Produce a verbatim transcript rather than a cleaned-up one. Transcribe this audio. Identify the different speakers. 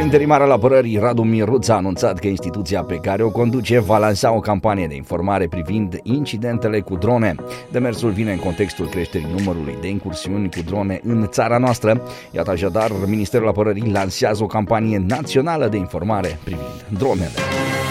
Speaker 1: Interimar al apărării Radu Miruț a anunțat că instituția pe care o conduce va lansa o campanie de informare privind incidentele cu drone. Demersul vine în contextul creșterii numărului de incursiuni cu drone în țara noastră. Iată așadar, Ministerul Apărării lansează o campanie națională de informare privind dronele.